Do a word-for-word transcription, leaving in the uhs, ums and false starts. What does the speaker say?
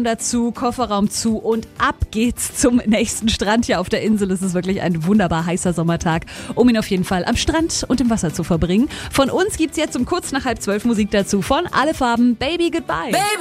dazu, Kofferraum zu und ab geht's zum nächsten Strand hier auf der Insel. Es ist wirklich ein wunderbar heißer Sommertag, um ihn auf jeden Fall am Strand und im Wasser zu verbringen. Von uns gibt's jetzt um kurz nach halb zwölf Musik dazu von Alle Farben, Baby Goodbye. Baby.